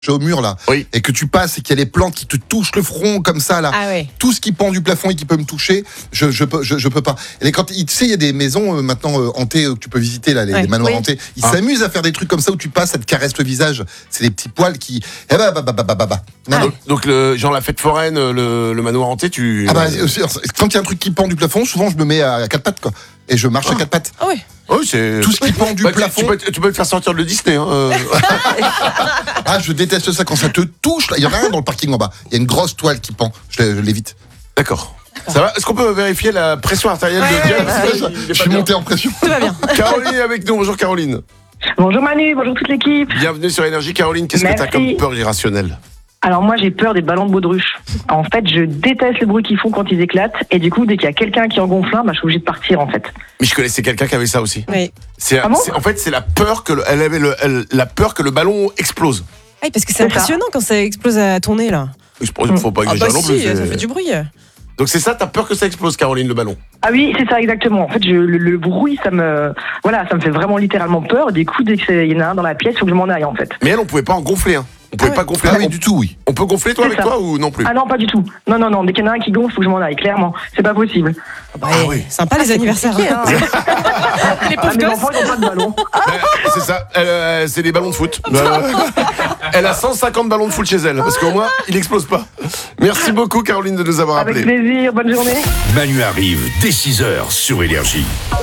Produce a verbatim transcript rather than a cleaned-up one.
au mur là, oui. et que tu passes et qu'il y a les plantes qui te touchent le front comme ça là, ah ouais. tout ce qui pend du plafond et qui peut me toucher, je je peux je, je peux pas. Et les, quand tu sais, il y a des maisons euh, maintenant euh, hantées euh, que tu peux visiter là, les, ouais. les manoirs oui. hantés. Ils ah. s'amusent à faire des trucs comme ça où tu passes, ça te caresse le visage. C'est des petits poils qui, eh bah bah bah bah bah bah. bah. Non, Ah. non. Donc, donc le, genre la fête foraine, le, le manoir hanté, tu. Ah bah euh, quand il y a un truc qui pend du plafond, souvent je me mets à quatre pattes quoi, et je marche ah. à quatre pattes. Ah ouais. Oui, c'est. Tout ce qui pend du bah, plafond. Tu peux, tu peux te faire sortir de Disney. Hein, euh. Ah, je déteste ça quand ça te touche. Là. Il y en a un dans le parking en bas. Il y a une grosse toile qui pend. Je, je l'évite. D'accord. Ça va? Est-ce qu'on peut vérifier la pression artérielle ouais, de Diane? ouais, ouais, Je suis monté en pression. Tout va bien. Caroline est avec nous. Bonjour Caroline. Bonjour Manu, bonjour toute l'équipe. Bienvenue sur Énergie. Caroline, qu'est-ce que tu as Merci. comme peur irrationnelle? Alors moi j'ai peur des ballons de baudruche. En fait je déteste le bruit qu'ils font quand ils éclatent et du coup dès qu'il y a quelqu'un qui en gonfle un, bah, je suis obligée de partir en fait. Mais je connaissais quelqu'un qui avait ça aussi. Oui. C'est, Ah bon c'est- en fait, c'est la peur que le, elle avait le, elle- la peur que le ballon explose. Ah oui, parce que c'est C'est impressionnant quand ça explose à ton nez là. Je pense qu'il faut pas Ah exagérer bah non plus. si, c'est- ça fait du bruit. Donc c'est ça, t'as peur que ça explose, Caroline, le ballon? Ah oui c'est ça exactement. En fait je, le, le bruit ça me voilà ça me fait vraiment littéralement peur. Du coup dès qu'il y en a un dans la pièce, il faut que je m'en aille en fait. Mais elle, on pouvait pas en gonfler. Hein. On pouvait Ah pas ouais. gonfler. Ah on, oui, du tout, oui. on peut gonfler toi C'est avec ça. toi ou non plus? Ah non pas du tout. Non non non dès qu'il y en a un qui gonfle, il faut que je m'en aille clairement. C'est pas possible. Bah, Ah oui. Sympa les anniversaires. compliqué, hein. Les Ah, pauvres mes gosses. enfants ils ont pas de ballon. Ben, c'est ça, elle, euh, c'est des ballons de foot. Euh, elle a cent cinquante ballons de foot chez elle, parce qu'au moins, il explose pas. Merci beaucoup, Caroline, de nous avoir Avec appelés. plaisir, bonne journée. Manu arrive dès six heures sur Énergie.